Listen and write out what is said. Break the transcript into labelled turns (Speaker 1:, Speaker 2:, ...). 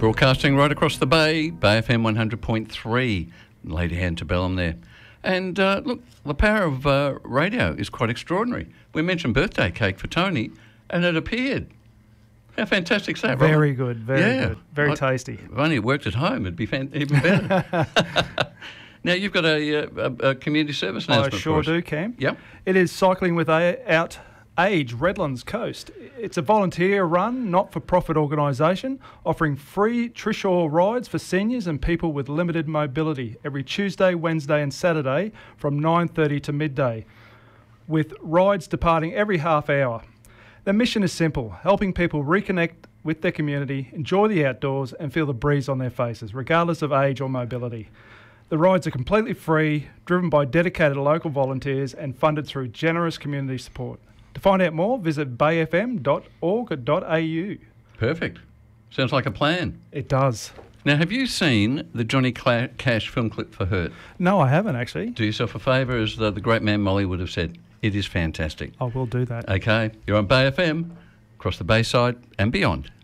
Speaker 1: Broadcasting right across the bay, Bay FM 100.3, Lady Antebellum there. And look, the power of radio is quite extraordinary. We mentioned birthday cake for Tony, and it appeared. How fantastic is that, Robert?
Speaker 2: Very good, very good. Very tasty.
Speaker 1: If only it worked at home, it'd be even better. Now, you've got a community service announcement
Speaker 2: I sure
Speaker 1: for us.
Speaker 2: do, Cam.
Speaker 1: Yep.
Speaker 2: It is Cycling Without Age, Redlands Coast. It's a volunteer-run, not-for-profit organisation offering free Trishaw rides for seniors and people with limited mobility every Tuesday, Wednesday and Saturday from 9:30 to midday, with rides departing every half hour. Their mission is simple, helping people reconnect with their community, enjoy the outdoors and feel the breeze on their faces, regardless of age or mobility. The rides are completely free, driven by dedicated local volunteers and funded through generous community support. To find out more, visit bayfm.org.au.
Speaker 1: Perfect. Sounds like a plan.
Speaker 2: It does.
Speaker 1: Now, have you seen the Johnny Cash film clip for Hurt?
Speaker 2: No, I haven't actually.
Speaker 1: Do yourself a favour, as the great man Molly would have said. It is fantastic.
Speaker 2: I will do that.
Speaker 1: Okay, you're on Bay FM, across the Bayside and beyond.